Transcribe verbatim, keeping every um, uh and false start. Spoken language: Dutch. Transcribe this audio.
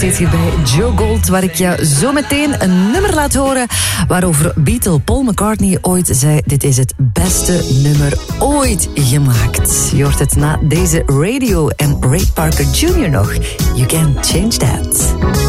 Steeds hier bij Joe Gold, waar ik je zo meteen een nummer laat horen waarover Beatle Paul McCartney ooit zei: dit is het beste nummer ooit gemaakt. Je hoort het na deze radio en Ray Parker junior nog. You Can't Change That.